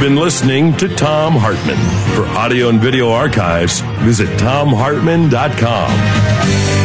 been listening to Thom Hartmann. For audio and video archives, visit thomhartmann.com.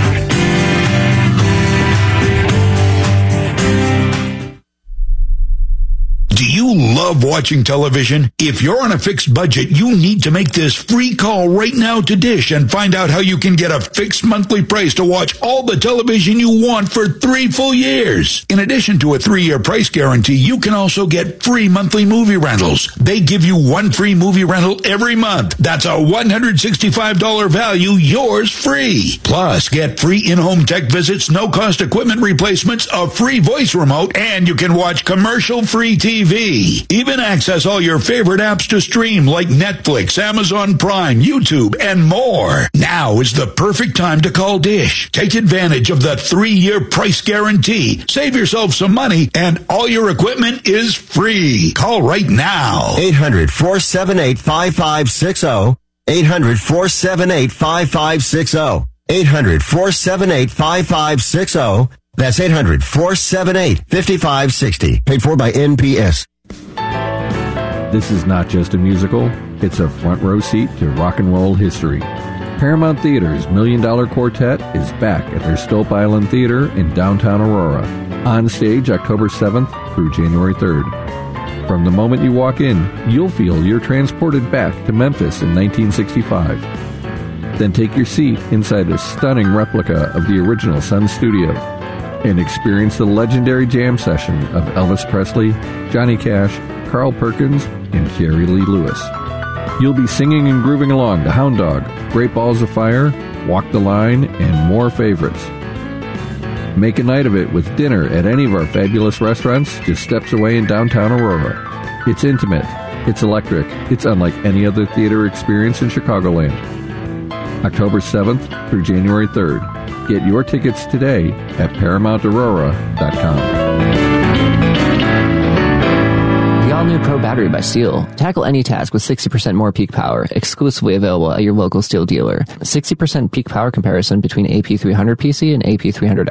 Do you love watching television? If you're on a fixed budget, you need to make this free call right now to Dish and find out how you can get a fixed monthly price to watch all the television you want for 3 full years. In addition to a 3-year price guarantee, you can also get free monthly movie rentals. They give you 1 free movie rental every month. That's a $165 value, yours free. Plus, get free in-home tech visits, no-cost equipment replacements, a free voice remote, and you can watch commercial-free TV. Even access all your favorite apps to stream like Netflix, Amazon Prime, YouTube, and more. Now is the perfect time to call Dish. Take advantage of the 3-year price guarantee. Save yourself some money, and all your equipment is free. Call right now. 800-478-5560. 800-478-5560. 800-478-5560. That's 800-478-5560. Paid for by NPS. This is not just a musical, it's a front row seat to rock and roll history. Paramount Theater's $1 Million Quartet is back at their Stope Island Theater in downtown Aurora. On stage October 7th through January 3rd. From the moment you walk in, you'll feel you're transported back to Memphis in 1965. Then take your seat inside a stunning replica of the original Sun Studio and experience the legendary jam session of Elvis Presley, Johnny Cash, Carl Perkins, and Jerry Lee Lewis. You'll be singing and grooving along to Hound Dog, Great Balls of Fire, Walk the Line, and more favorites. Make a night of it with dinner at any of our fabulous restaurants just steps away in downtown Aurora. It's intimate, it's electric, it's unlike any other theater experience in Chicagoland. October 7th through January 3rd. Get your tickets today at ParamountAurora.com. The all-new Pro Battery by STIHL. Tackle any task with 60% more peak power, exclusively available at your local STIHL dealer. 60% peak power comparison between AP300 PC and AP300S.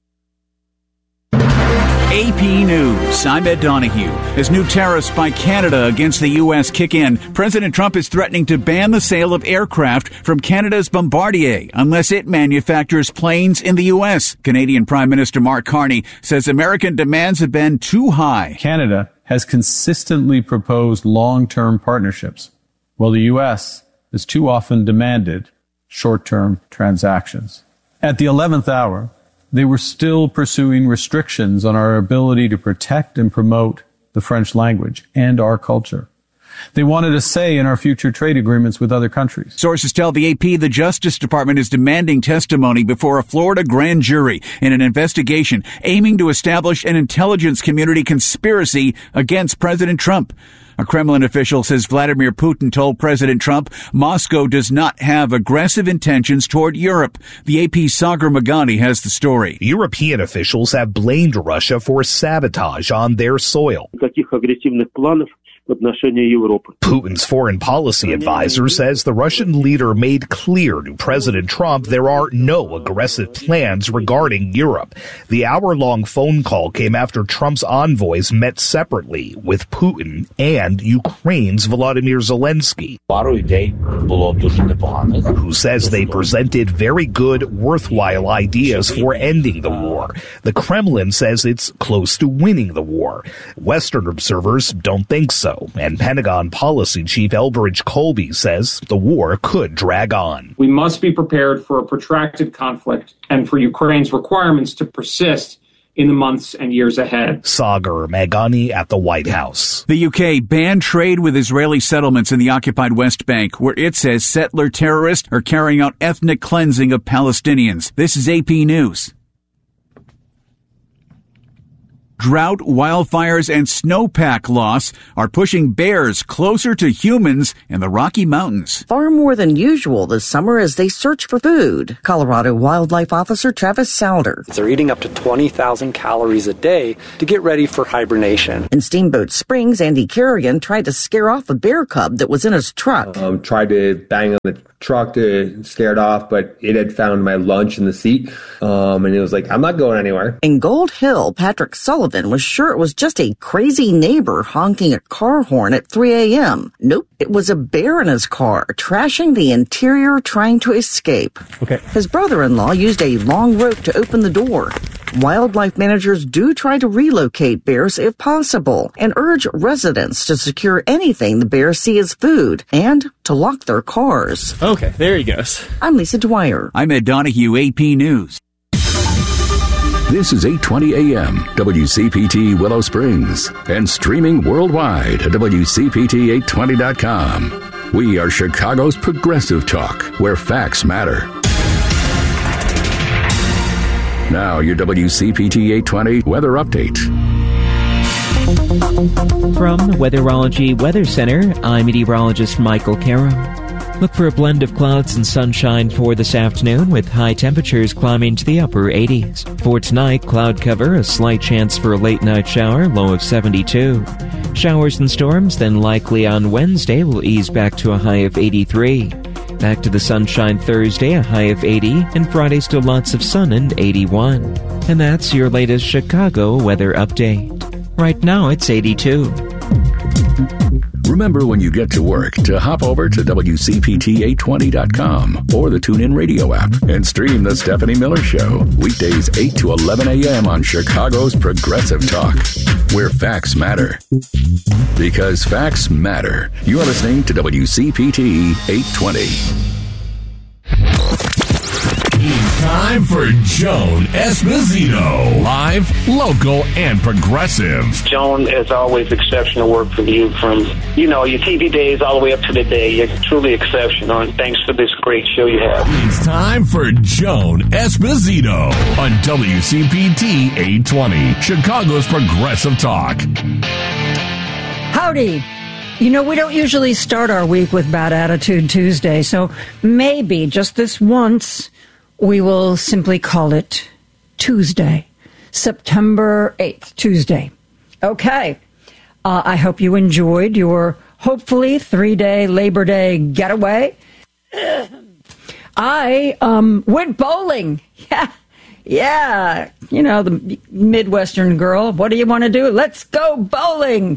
AP News. I'm Ed Donahue. As new tariffs by Canada against the U.S. kick in, President Trump is threatening to ban the sale of aircraft from Canada's Bombardier unless it manufactures planes in the U.S. Canadian Prime Minister Mark Carney says American demands have been too high. Canada has consistently proposed long-term partnerships, while the U.S. has too often demanded short-term transactions. At the 11th hour, they were still pursuing restrictions on our ability to protect and promote the French language and our culture. They wanted a say in our future trade agreements with other countries. Sources tell the AP the Justice Department is demanding testimony before a Florida grand jury in an investigation aiming to establish an intelligence community conspiracy against President Trump. A Kremlin official says Vladimir Putin told President Trump Moscow does not have aggressive intentions toward Europe. The AP's Sagar Magani has the story. European officials have blamed Russia for sabotage on their soil. Putin's foreign policy advisor says the Russian leader made clear to President Trump there are no aggressive plans regarding Europe. The hour-long phone call came after Trump's envoys met separately with Putin and Ukraine's Volodymyr Zelensky, who says they presented very good, worthwhile ideas for ending the war. The Kremlin says it's close to winning the war. Western observers don't think so. And Pentagon Policy Chief Elbridge Colby says the war could drag on. We must be prepared for a protracted conflict and for Ukraine's requirements to persist in the months and years ahead. Sagar Magani at the White House. The UK banned trade with Israeli settlements in the occupied West Bank, where it says settler terrorists are carrying out ethnic cleansing of Palestinians. This is AP News. Drought, wildfires, and snowpack loss are pushing bears closer to humans in the Rocky Mountains. Far more than usual this summer as they search for food. Colorado Wildlife Officer Travis Souder. They're eating up to 20,000 calories a day to get ready for hibernation. In Steamboat Springs, Andy Kerrigan tried to scare off a bear cub that was in his truck. Tried to bang on the truck to scare it off, but it had found my lunch in the seat, and it was like, I'm not going anywhere. In Gold Hill, Patrick Sullivan Sullivan was sure it was just a crazy neighbor honking a car horn at 3 a.m. Nope, it was a bear in his car, trashing the interior trying to escape. Okay. His brother-in-law used a long rope to open the door. Wildlife managers do try to relocate bears if possible and urge residents to secure anything the bears see as food and to lock their cars. Okay, there he goes. I'm Lisa Dwyer. I'm Ed Donahue, AP News. This is 820 AM, WCPT Willow Springs, and streaming worldwide at WCPT820.com. We are Chicago's progressive talk, where facts matter. Now, your WCPT 820 weather update. From the Weatherology Weather Center, I'm meteorologist Michael Caro. Look for a blend of clouds and sunshine for this afternoon, with high temperatures climbing to the upper 80s. For tonight, cloud cover, a slight chance for a late night shower, low of 72. Showers and storms, then likely on Wednesday, will ease back to a high of 83. Back to the sunshine Thursday, a high of 80, and Friday still lots of sun and 81. And that's your latest Chicago weather update. Right now it's 82. Remember when you get to work to hop over to WCPT820.com or the TuneIn Radio app and stream The Stephanie Miller Show. Weekdays 8 to 11 a.m. on Chicago's Progressive Talk, where facts matter. Because facts matter. You are listening to WCPT 820. It's time for Joan Esposito. Live, local, and progressive. Joan, as always, exceptional work from you from, your TV days all the way up to the day. You're truly exceptional, and thanks for this great show you have. It's time for Joan Esposito on WCPT 820, Chicago's Progressive Talk. Howdy. We don't usually start our week with Bad Attitude Tuesday, so maybe just this once we will simply call it Tuesday, September 8th, Tuesday. Okay. I hope you enjoyed your, hopefully, 3-day Labor Day getaway. I went bowling. Yeah. The Midwestern girl. What do you want to do? Let's go bowling.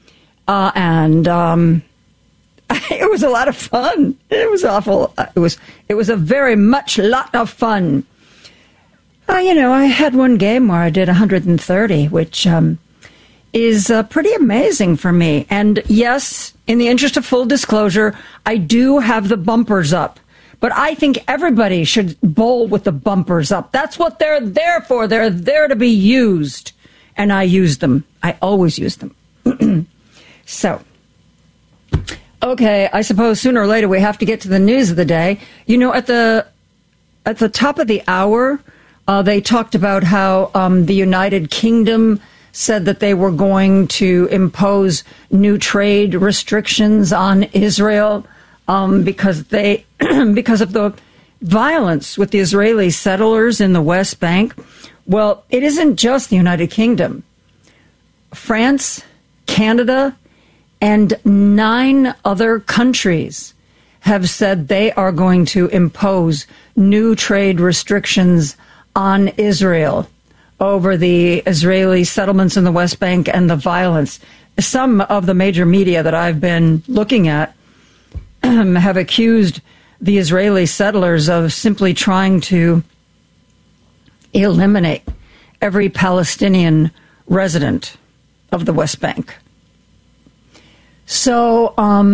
It was a lot of fun. It was awful. It was a very much lot of fun. I had one game where I did 130, which is pretty amazing for me. And yes, in the interest of full disclosure, I do have the bumpers up. But I think everybody should bowl with the bumpers up. That's what they're there for. They're there to be used. And I use them. I always use them. So, okay, I suppose sooner or later we have to get to the news of the day. At the top of the hour, they talked about how the United Kingdom said that they were going to impose new trade restrictions on Israel because of the violence with the Israeli settlers in the West Bank. Well, it isn't just the United Kingdom. France, Canada, and 9 other countries have said they are going to impose new trade restrictions on Israel over the Israeli settlements in the West Bank and the violence. Some of the major media that I've been looking at have accused the Israeli settlers of simply trying to eliminate every Palestinian resident of the West Bank. So,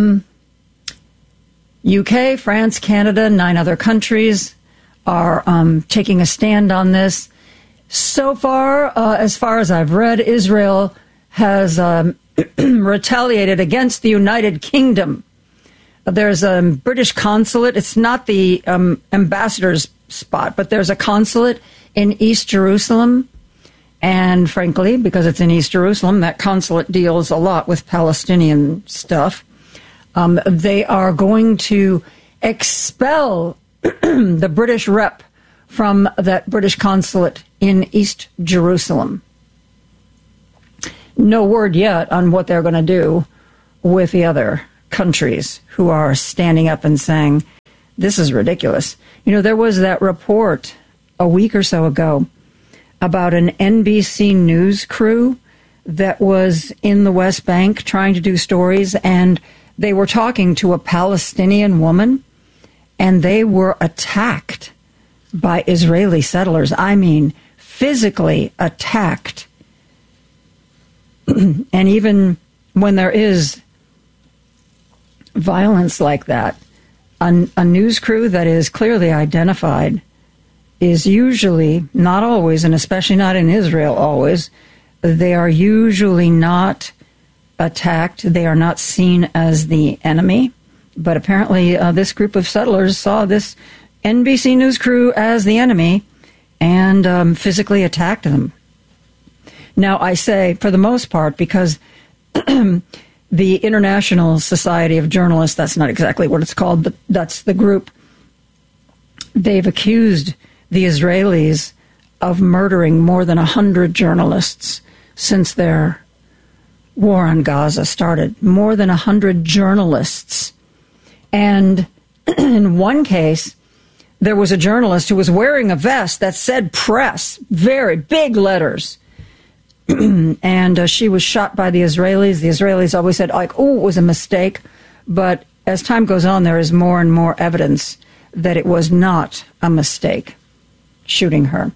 UK, France, Canada, 9 other countries are taking a stand on this. So far as I've read, Israel has retaliated against the United Kingdom. There's a British consulate. It's not the ambassador's spot, but there's a consulate in East Jerusalem. And frankly, because it's in East Jerusalem, that consulate deals a lot with Palestinian stuff. They are going to expel the British rep from that British consulate in East Jerusalem. No word yet on what they're going to do with the other countries who are standing up and saying, this is ridiculous. There was that report a week or so ago about an NBC News crew that was in the West Bank trying to do stories, and they were talking to a Palestinian woman, and they were attacked by Israeli settlers. I mean, physically attacked. And even when there is violence like that, a news crew that is clearly identified is usually, not always, and especially not in Israel always, they are usually not attacked. They are not seen as the enemy. But apparently this group of settlers saw this NBC News crew as the enemy and physically attacked them. Now, I say, for the most part, because the International Society of Journalists, that's not exactly what it's called, but that's the group, they've accused the Israelis of murdering more than 100 journalists since their war on Gaza started. More than 100 journalists. And in one case, there was a journalist who was wearing a vest that said press, very big letters. And she was shot by the Israelis. The Israelis always said, like, oh, it was a mistake. But as time goes on, there is more and more evidence that it was not a mistake, shooting her.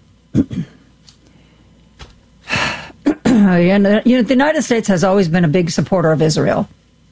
And, the United States has always been a big supporter of Israel.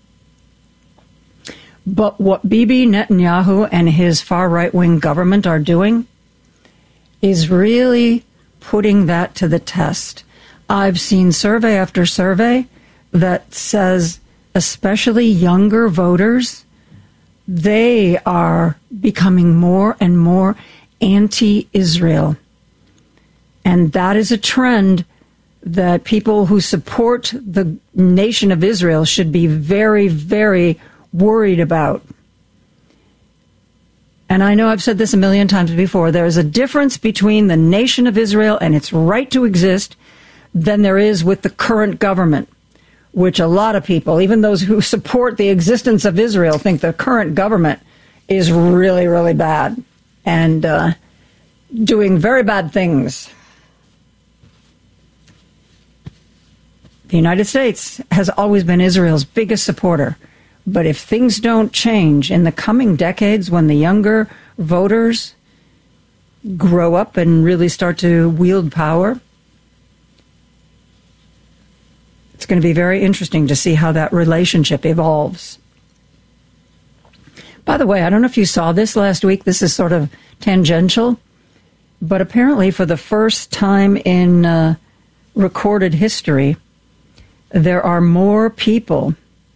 But what Bibi Netanyahu and his far right-wing government are doing is really putting that to the test. I've seen survey after survey that says, especially younger voters, they are becoming more and more anti-Israel. And that is a trend that people who support the nation of Israel should be very, very worried about. And I know I've said this a million times before. There is a difference between the nation of Israel and its right to exist than there is with the current government, which a lot of people, even those who support the existence of Israel, think the current government is really, really bad and doing very bad things. The United States has always been Israel's biggest supporter. But if things don't change in the coming decades, when the younger voters grow up and really start to wield power, it's going to be very interesting to see how that relationship evolves. By the way, I don't know if you saw this last week. This is sort of tangential. But apparently for the first time in recorded history, there are more people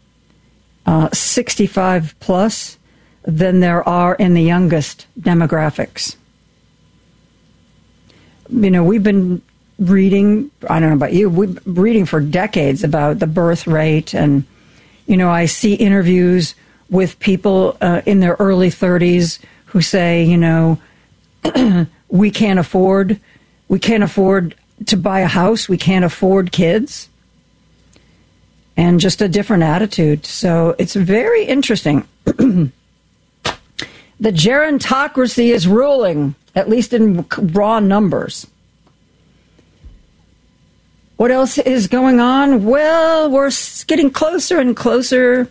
65 plus than there are in the youngest demographics. You know, we've been reading, I don't know about you, we've been reading for decades about the birth rate. And, you know, I see interviews with people in their early 30s who say, you know, we can't afford to buy a house. We can't afford kids. And just a different attitude. So it's very interesting. The gerontocracy is ruling, at least in raw numbers. What else is going on? Well, we're getting closer and closer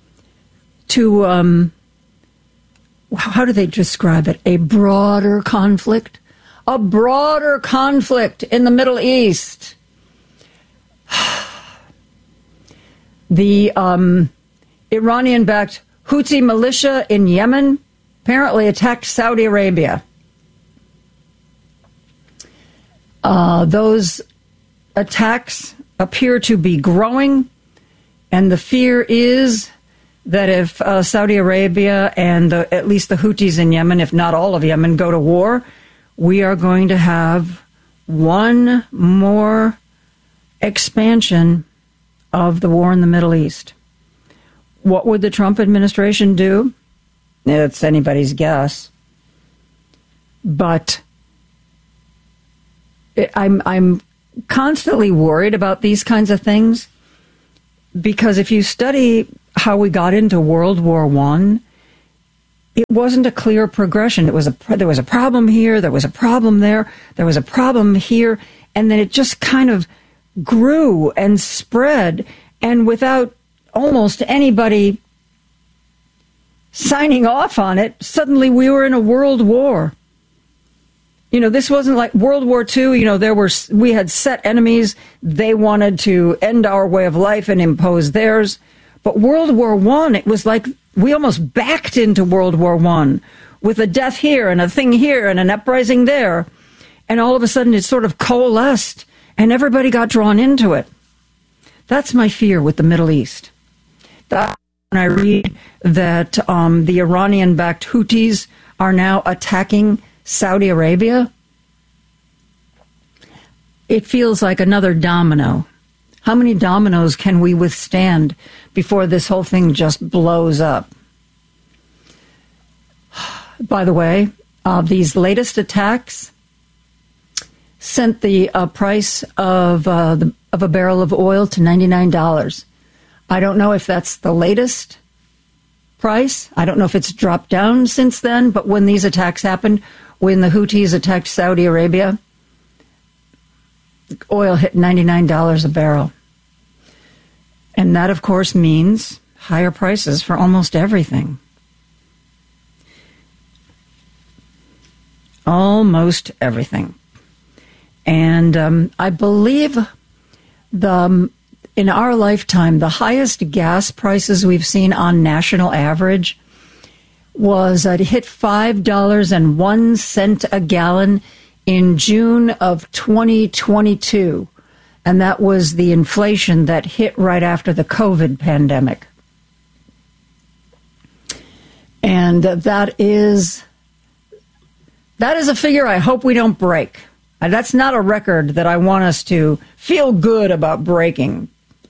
to, how do they describe it? A broader conflict? A broader conflict in the Middle East. The Iranian-backed Houthi militia in Yemen apparently attacked Saudi Arabia. Those attacks appear to be growing, and the fear is that if Saudi Arabia and at least the Houthis in Yemen, if not all of Yemen, go to war, we are going to have one more expansion of the war in the Middle East. What would the Trump administration do? It's anybody's guess. But I'm constantly worried about these kinds of things, because if you study how we got into World War I, it wasn't a clear progression. There was a problem here, there was a problem there, there was a problem here, and then it just kind of grew and spread, and without almost anybody signing off on it, suddenly we were in a world war. This wasn't like World War II. We had set enemies. They wanted to end our way of life and impose theirs. But World War I, it was like we almost backed into World War I with a death here and a thing here and an uprising there. And all of a sudden it sort of coalesced and everybody got drawn into it. That's my fear with the Middle East. When I read that the Iranian-backed Houthis are now attacking Saudi Arabia, it feels like another domino. How many dominoes can we withstand before this whole thing just blows up? By the way, these latest attacks sent the price of a barrel of oil to $99. I don't know if that's the latest price. I don't know if it's dropped down since then, but when these attacks happened, when the Houthis attacked Saudi Arabia, oil hit $99 a barrel. And that, of course, means higher prices for almost everything. Almost everything. And I believe in our lifetime, the highest gas prices we've seen on national average was it hit $5.01 a gallon in June of 2022. And that was the inflation that hit right after the COVID pandemic. And that is a figure I hope we don't break. That's not a record that I want us to feel good about breaking.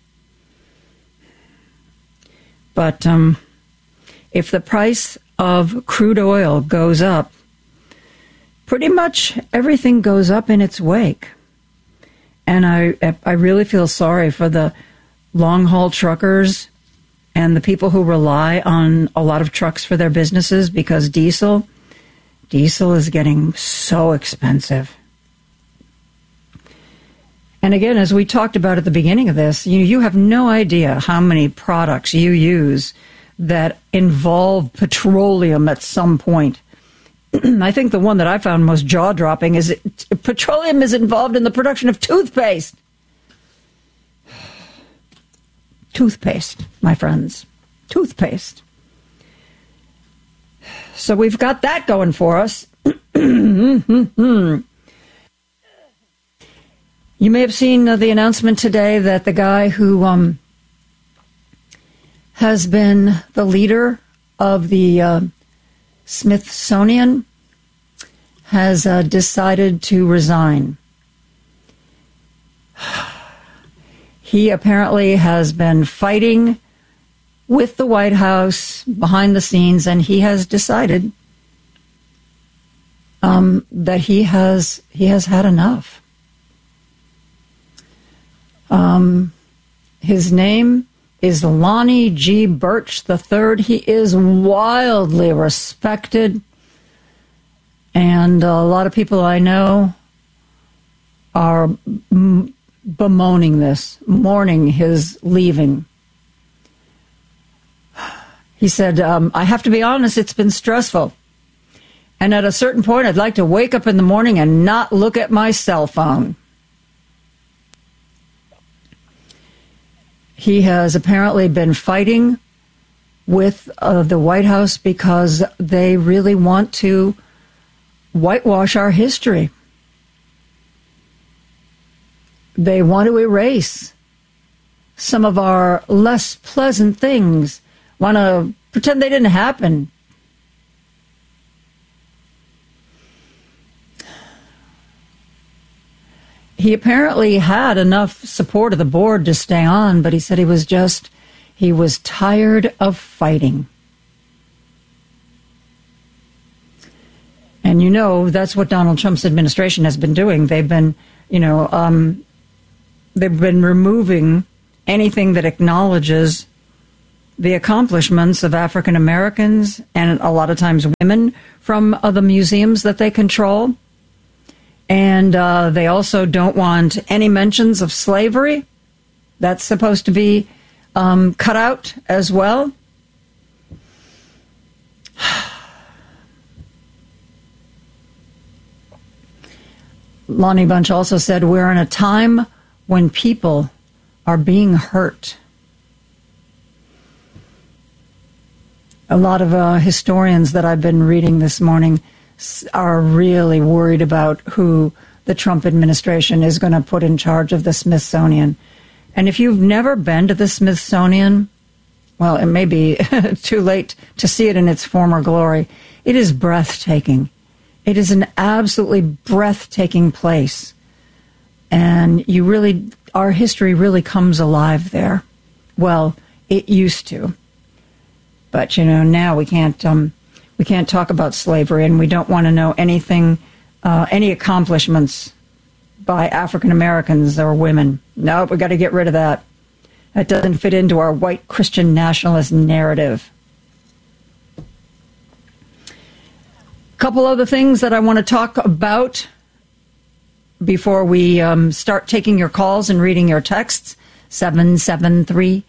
But if the price of crude oil goes up, pretty much everything goes up in its wake. And I really feel sorry for the long-haul truckers and the people who rely on a lot of trucks for their businesses because diesel is getting so expensive. And again, as we talked about at the beginning of this, you have no idea how many products you use that involve petroleum at some point. I think the one that I found most jaw-dropping is petroleum is involved in the production of toothpaste. Toothpaste, my friends. Toothpaste. So we've got that going for us. You may have seen the announcement today that the guy who has been the leader of the Smithsonian has decided to resign. He apparently has been fighting with the White House behind the scenes, and he has decided that he has had enough. His name is Lonnie G. Birch III. He is wildly respected, and a lot of people I know are bemoaning this, mourning his leaving. He said, I have to be honest, it's been stressful. And at a certain point, I'd like to wake up in the morning and not look at my cell phone. He has apparently been fighting with the White House because they really want to whitewash our history. They want to erase some of our less pleasant things, want to pretend they didn't happen. He apparently had enough support of the board to stay on, but he said he was tired of fighting. And that's what Donald Trump's administration has been doing. They've been, they've been removing anything that acknowledges the accomplishments of African Americans and a lot of times women from the museums that they control. And they also don't want any mentions of slavery. That's supposed to be cut out as well. Lonnie Bunch also said, we're in a time when people are being hurt. A lot of historians that I've been reading this morning are really worried about who the Trump administration is going to put in charge of the Smithsonian. And if you've never been to the Smithsonian, well, it may be too late to see it in its former glory. It is breathtaking. It is an absolutely breathtaking place. And our history really comes alive there. Well, it used to. But, now we can't talk about slavery, and we don't want to know anything, any accomplishments by African Americans or women. Nope, we got to get rid of that. That doesn't fit into our white Christian nationalist narrative. Couple other things that I want to talk about before we start taking your calls and reading your texts. 773-763-9278,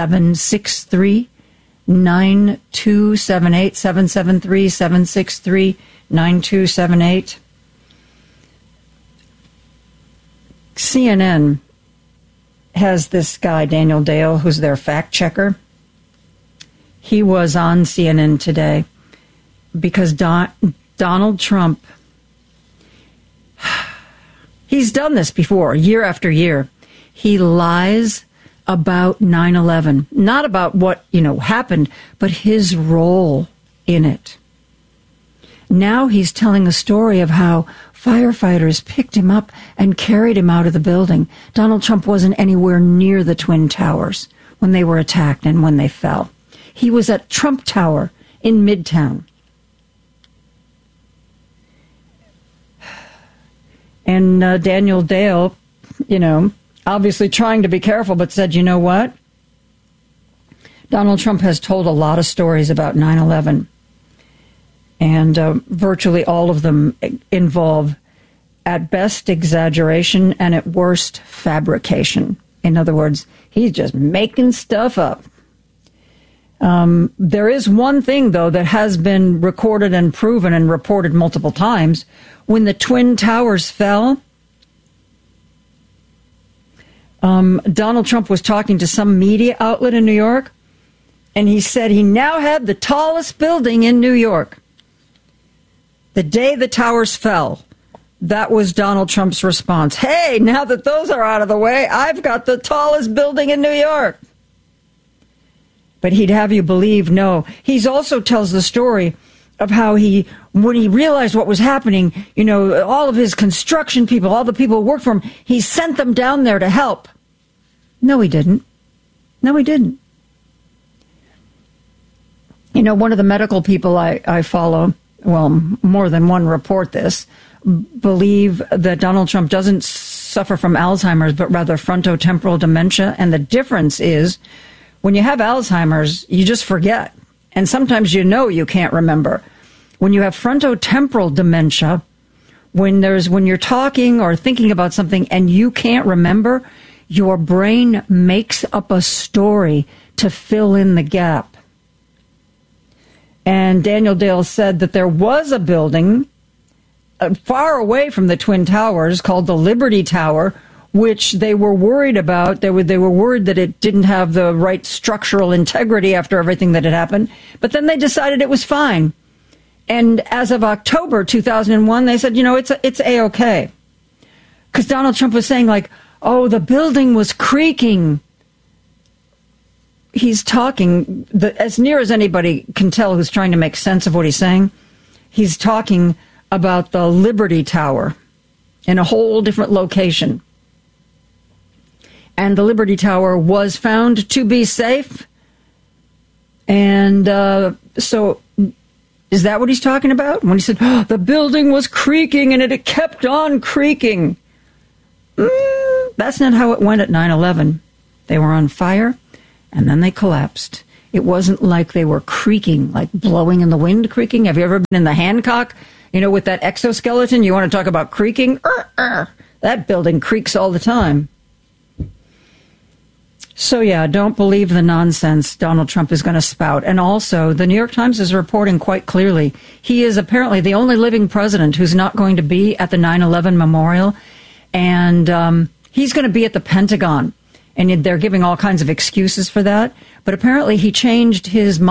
773-763-9278. CNN has this guy, Daniel Dale, who's their fact checker. He was on CNN today because Donald Trump, he's done this before, year after year. He lies about 9/11, not about what, happened, but his role in it. Now he's telling a story of how firefighters picked him up and carried him out of the building. Donald Trump wasn't anywhere near the Twin Towers when they were attacked and when they fell. He was at Trump Tower in Midtown. And Daniel Dale, obviously trying to be careful, but said, you know what? Donald Trump has told a lot of stories about 9/11. And virtually all of them involve, at best, exaggeration and at worst, fabrication. In other words, he's just making stuff up. There is one thing, though, that has been recorded and proven and reported multiple times. When the Twin Towers fell, Donald Trump was talking to some media outlet in New York, and he said he now had the tallest building in New York. The day the towers fell, that was Donald Trump's response. Hey, now that those are out of the way, I've got the tallest building in New York. But he'd have you believe, no. He also tells the story of how when he realized what was happening, all of his construction people, all the people who worked for him, he sent them down there to help. No, he didn't. No, he didn't. One of the medical people I follow, well, more than one report this, believe that Donald Trump doesn't suffer from Alzheimer's, but rather frontotemporal dementia. And the difference is, when you have Alzheimer's, you just forget. And sometimes you can't remember. When you have frontotemporal dementia, when you're talking or thinking about something and you can't remember, your brain makes up a story to fill in the gap. And Daniel Dale said that there was a building far away from the Twin Towers called the Liberty Tower, which they were worried about. They were worried that it didn't have the right structural integrity after everything that had happened. But then they decided it was fine. And as of October 2001, they said, it's A-OK. Because Donald Trump was saying, oh, the building was creaking. He's talking, as near as anybody can tell who's trying to make sense of what he's saying, he's talking about the Liberty Tower in a whole different location. And the Liberty Tower was found to be safe. And so is that what he's talking about? When he said, oh, the building was creaking and it kept on creaking. That's not how it went at 9/11. They were on fire. And then they collapsed. It wasn't like they were creaking, like blowing in the wind creaking. Have you ever been in the Hancock, with that exoskeleton? You want to talk about creaking? That building creaks all the time. So, yeah, don't believe the nonsense Donald Trump is going to spout. And also, the New York Times is reporting quite clearly, he is apparently the only living president who's not going to be at the 9/11 memorial. And he's going to be at the Pentagon. And they're giving all kinds of excuses for that. But apparently he changed his mind.